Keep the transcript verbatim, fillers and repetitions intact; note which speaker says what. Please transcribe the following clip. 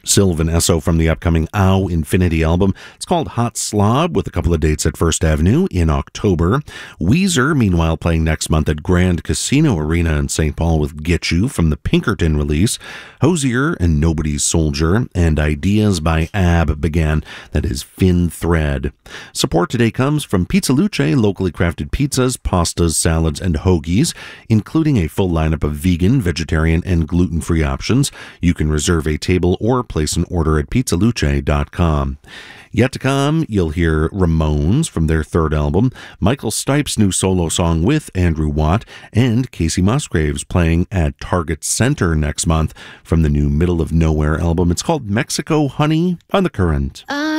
Speaker 1: Sylvan Esso from the upcoming Ow Infinity album. It's called Hot Slob, with a couple of dates at First Avenue in October. Weezer, meanwhile, playing next month at Grand Casino Arena in Saint Paul with Get You from the Pinkerton release. Hosier and Nobody's Soldier, and Ideas by Ab began. That is Fin Thread. Support today comes from Pizza Luce, locally crafted pizzas, pastas, salads, and hoagies, including a full lineup of vegan, vegetarian, and gluten-free options. You can reserve a table or place an order at pizza luce dot com. Yet to come, you'll hear Ramones from their third album, Michael Stipe's new solo song with Andrew Watt, and Casey Musgraves playing at Target Center next month from the new Middle of Nowhere album. It's called Mexico Honey on The Current. Uh